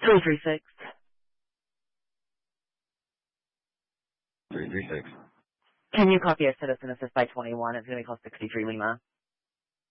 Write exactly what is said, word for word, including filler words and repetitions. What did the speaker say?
three three six. three three six. Can you copy a citizen assist by twenty-one? It's going to cost sixty-three Lima.